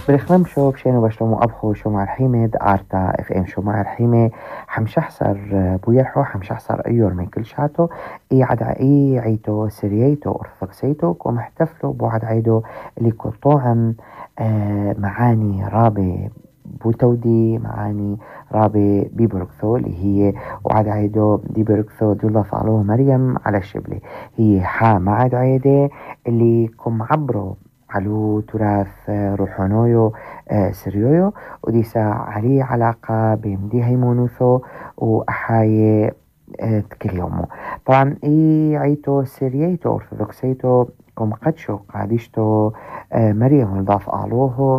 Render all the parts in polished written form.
بالخمم شو بشينو بشلومو أبخو شو مع الحيمة آرتا اف ام شو مع الحيمة حمشحصر بويرحو حمشحصر أيور من كل شاتو إي عد إي عيتو سرييتو أرثوكسيتو كو محتفلو بوعد عيدو اللي كو طوعم معاني رابي بوتودي معاني رابي بيبركثو اللي هي وعد عيدو ديبركثو دولا فعلوه مريم على الشبلي هي حا معد عيدي اللي كم عبرو علو تراث روحانيو سريويو وديسا عليه علاقة بمدي هيمونوثو وأحاي كل يومو طبعا إي عيتو سرييتو أرثوذكسيتو كم قدشو قادشتو مريم الضاف أعلوه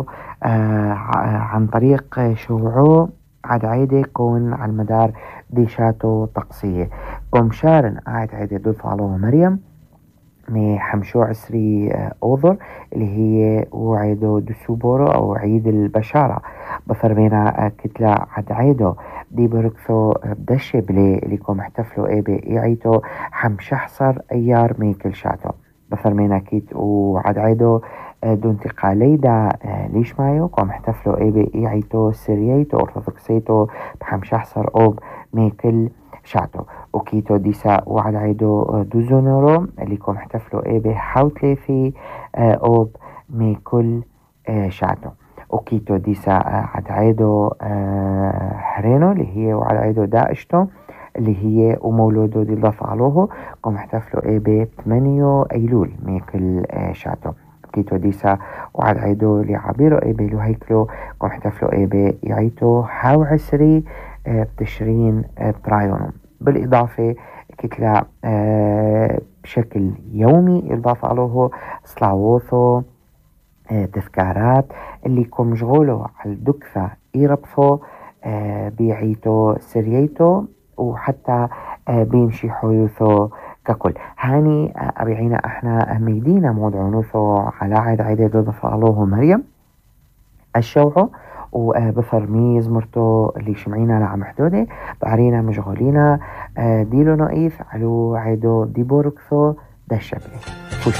عن طريق شوعو عاد عيدي كون على المدار ديشاتو طقسية كم شارن عاد عيدي ضيف علوه مريم مي حمشو عسري أوذر اللي هي وعيدو دسوبورو أو عيد البشارة بفرمينا كتلة عد عيدو دي بركثو بدشي بلي اللي كو محتفلو اي بي ايعيتو حمشحصر ايار مي كل شاتو بفرمينا كيت وعد عيدو دون انتقالي دا ليش مايو كو محتفلو اي بي ايعيتو سرييتو أرثوذكسيتو بحمشحصر اوب مي كل شاتو وكيتو ديسا وعد عيدو دوزونورو اللي كو محتفلو اي بي حوتلي في اوب مي كل شاتو وكيتو ديسا عد عيدو حرينو اللي هي وعد عيدو داعشتو اللي هي ومولودو دي ضاف علوه كو محتفلو اي بي 8 ايلول مي كل شاتو كيتو ديسا وعد عيدو لعبيرو اي بي لو هيكلو كو محتفلو اي بي يعيتو حاو عسري بتشرين برايونو بالإضافة كتلا بشكل يومي إضافة عليه صلاووثو تذكارات اللي كم مشغولو على الدكثة يربثو بيعيتو سرييتو وحتى بيمشي حيوثو ككل هاني أبيعينا احنا ميدينا موضوعنوثو على عيد عيد ضفة عليه مريم الشوعو وبفرميز مرتو اللي شمعينا لعم حدودي بعرينا مشغولينا ديلو نقيف علو عيدو دي بوركثو دا الشبلي